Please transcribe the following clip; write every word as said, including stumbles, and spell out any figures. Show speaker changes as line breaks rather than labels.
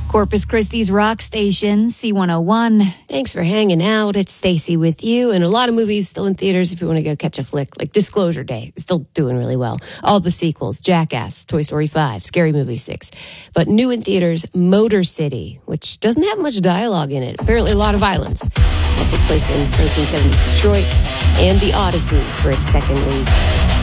Corpus Christi's Rock Station, C one oh one.
Thanks for hanging out. It's Stacy with you. And a lot of movies still in theaters if you want to go catch a flick. Like Disclosure Day, still doing really well. All the sequels, Jackass, Toy Story five, Scary Movie six. But new in theaters, Motor City, which doesn't have much dialogue in it. Apparently a lot of violence. That takes place in nineteen seventies Detroit. And The Odyssey for its second week.